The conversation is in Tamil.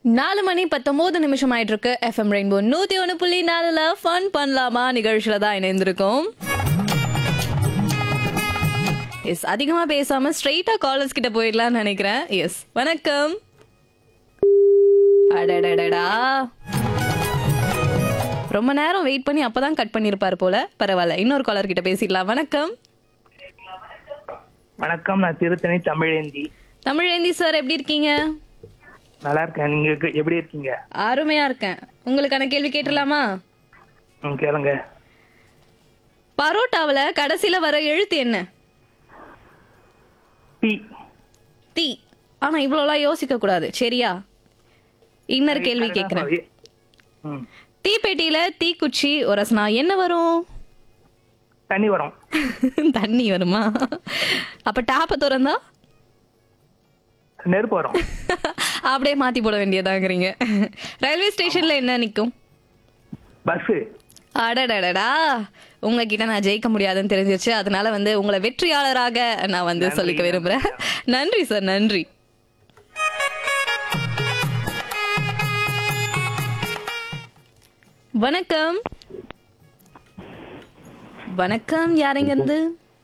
4:19 ஆயிட்டு இருக்கு. எஃப்எம் ரெயின்போ 101.4 ஃபன் பண்ணலாமா நிகழ்ச்சியில தான் இணைந்திருக்கோம். எஸ், அதிகமா பேசாம ஸ்ட்ரெயிட்டா காலர்ஸ் கிட்ட போயிடலாம்னு நினைக்கிறேன். எஸ், வணக்கம். அடடடடா, ரொம்ப நேரம் வெயிட் பண்ணி அப்பதான் கட் பண்ணிருப்பாரு போல. பரவாயில்ல, இன்னொரு காலர் கிட்ட பேசிடலாம். வணக்கம். வணக்கம், நான் திருத்தணி தமிழேந்தி. தமிழேந்தி சார், எப்படி இருக்கீங்க? நல்லா இருக்கேன், நீங்க எப்படி இருக்கீங்க? அருமையா இருக்கேன். உங்களுக்கான கேள்வி கேட்டலாமா? கேளுங்க. பரோட்டாவுல கடைசியில வர எழுத்து என்ன? டீ. தீ. ஆனா இவ்வளவுலாம் யோசிக்க கூடாது, சரியா? இன்னொரு கேள்வி கேக்குறேன். ம். தீப்பெட்டியில தீக்குச்சி உரசனா என்ன வரும்? தண்ணி வரும். தண்ணி வருமா? அப்ப டாப்ப திறந்தா நெருப்பு வரும். அப்படியே மாத்தி போட வேண்டியதாங்கிறீங்க. ரயில்வே ஸ்டேஷன்ல என்ன நிக்கும்? பஸ். அடடடடா, உங்ககிட்ட நான் ஜெயிக்க முடியாதுன்னு தெரிஞ்சிருச்சு. அதனால உங்களை வெற்றியாளராக நான் சொல்லிக்க விரும்புறேன். நன்றி சார், நன்றி. வணக்கம். வணக்கம், யாருங்க இருந்து?